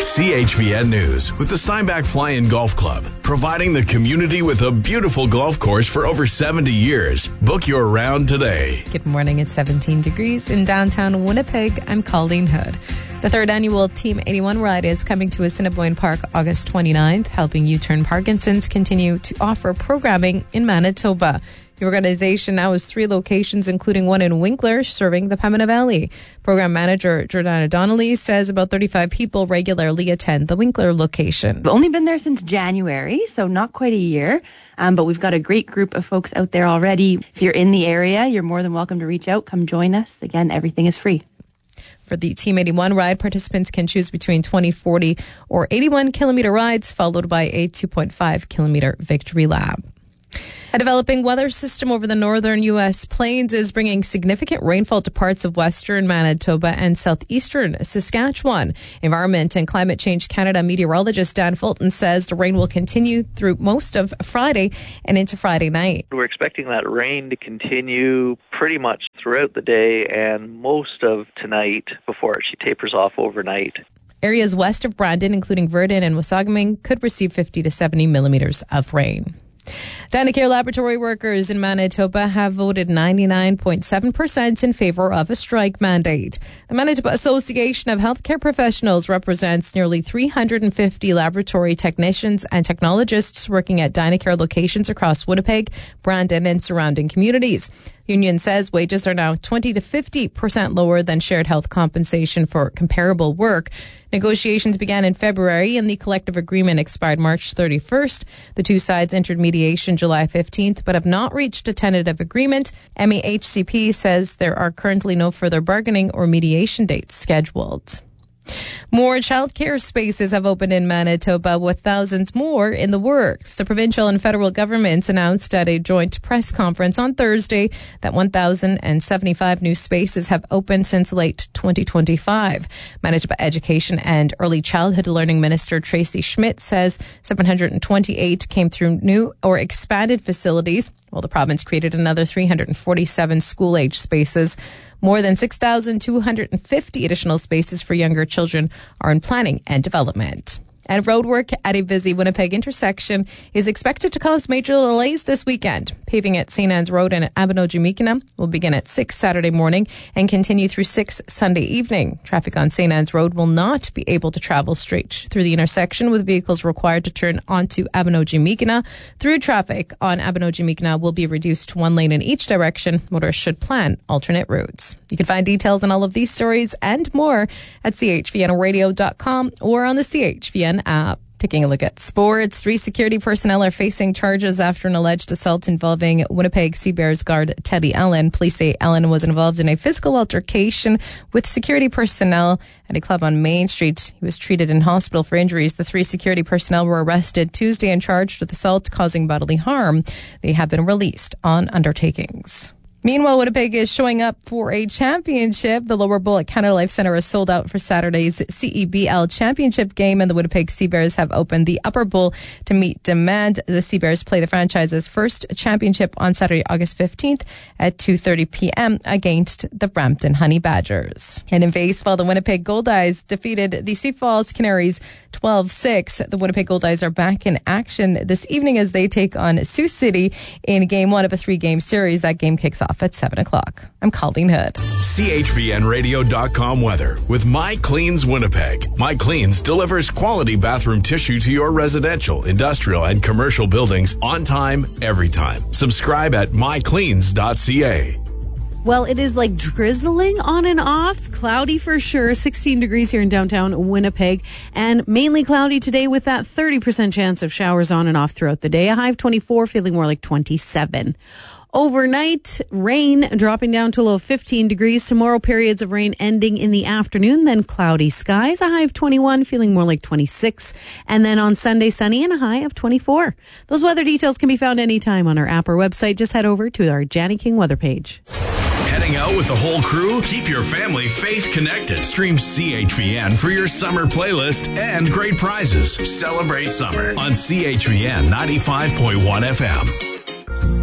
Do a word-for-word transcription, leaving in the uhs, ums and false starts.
C H V N News with the Steinbach Fly-In Golf Club, providing the community with a beautiful golf course for over seventy years. Book your round today. Good morning. It's seventeen degrees in downtown Winnipeg. I'm Colleen Hood. The third annual Team eighty-one ride is coming to Assiniboine Park August twenty-ninth, helping U-Turn Parkinson's continue to offer programming in Manitoba. The organization now has three locations, including one in Winkler, serving the Pembina Valley. Program manager Jordana Donnelly says about thirty-five people regularly attend the Winkler location. We've only been there since January, so not quite a year. Um, but we've got a great group of folks out there already. If you're in the area, you're more than welcome to reach out. Come join us. Again, everything is free. For the Team eighty-one ride, participants can choose between twenty, forty, or eighty-one kilometer rides, followed by a two point five kilometer victory lap. A developing weather system over the northern U S plains is bringing significant rainfall to parts of western Manitoba and southeastern Saskatchewan. Environment and Climate Change Canada meteorologist Dan Fulton says the rain will continue through most of Friday and into Friday night. We're expecting that rain to continue pretty much throughout the day and most of tonight before it tapers off overnight. Areas west of Brandon, including Verdun and Wasagaming, could receive fifty to seventy millimeters of rain. Dynacare laboratory workers in Manitoba have voted ninety-nine point seven percent in favor of a strike mandate. The Manitoba Association of Healthcare Professionals represents nearly three hundred fifty laboratory technicians and technologists working at Dynacare locations across Winnipeg, Brandon, and surrounding communities. The union says wages are now twenty to fifty percent lower than shared health compensation for comparable work. Negotiations began in February and the collective agreement expired March thirty-first. The two sides entered mediation July fifteenth but have not reached a tentative agreement. M E H C P says there are currently no further bargaining or mediation dates scheduled. More childcare spaces have opened in Manitoba, with thousands more in the works. The provincial and federal governments announced at a joint press conference on Thursday that one thousand seventy-five new spaces have opened since late twenty twenty-five. Manitoba Education and Early Childhood Learning Minister Tracy Schmidt says seven hundred twenty-eight came through new or expanded facilities, while the province created another three hundred forty-seven school-age spaces. More than six thousand two hundred fifty additional spaces for younger children are in planning and development. And roadwork at a busy Winnipeg intersection is expected to cause major delays this weekend. Paving at Saint Anne's Road and at Abino-Jimikina will begin at six Saturday morning and continue through six Sunday evening. Traffic on Saint Anne's Road will not be able to travel straight through the intersection, with vehicles required to turn onto Abino-Jimikina. Through traffic on Abino-Jimikina will be reduced to one lane in each direction. Motorists should plan alternate routes. You can find details on all of these stories and more at c h v n radio dot com or on the C H V N app. Taking a look at sports, three security personnel are facing charges after an alleged assault involving Winnipeg Sea Bears guard Teddy Allen. Police say Allen was involved in a physical altercation with security personnel at a club on Main Street. He was treated in hospital for injuries. The three security personnel were arrested Tuesday and charged with assault causing bodily harm. They have been released on undertakings. Meanwhile, Winnipeg is showing up for a championship. The Lower Bowl at Canada Life Centre is sold out for Saturday's C E B L championship game, and the Winnipeg Sea Bears have opened the Upper Bowl to meet demand. The Sea Bears play the franchise's first championship on Saturday, August fifteenth at two thirty p.m. against the Brampton Honey Badgers. And in baseball, the Winnipeg Goldeyes defeated the Sioux Falls Canaries twelve six. The Winnipeg Goldeyes are back in action this evening as they take on Sioux City in game one of a three-game series. That game kicks off at seven o'clock. I'm Colleen Hood. C H V N radio dot com weather with My Cleans Winnipeg. My Cleans delivers quality bathroom tissue to your residential, industrial, and commercial buildings on time, every time. Subscribe at my cleans dot c a. Well, it is like drizzling on and off. Cloudy for sure. sixteen degrees here in downtown Winnipeg. And mainly cloudy today with that thirty percent chance of showers on and off throughout the day. A high of twenty-four, feeling more like twenty-seven. Overnight, rain dropping down to a low of fifteen degrees. Tomorrow, periods of rain ending in the afternoon. Then cloudy skies. A high of twenty-one, feeling more like twenty-six. And then on Sunday, sunny and a high of twenty-four. Those weather details can be found anytime on our app or website. Just head over to our Janny King weather page. Heading out with the whole crew? Keep your family faith connected. Stream C H V N for your summer playlist and great prizes. Celebrate summer on C H V N ninety-five point one F M.